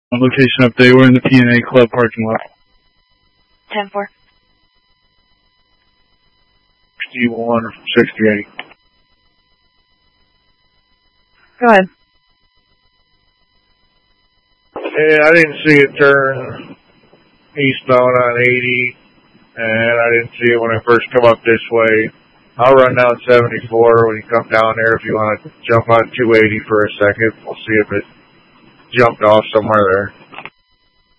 Location update. We're in the P&A Club parking lot. 10-4. 61 or 68. Go ahead. Yeah, I didn't see it turn eastbound on 80, and I didn't see it when I first come up this way. I'll run down 74 when you come down there if you want to jump on 280 for a second. We'll see if it jumped off somewhere there.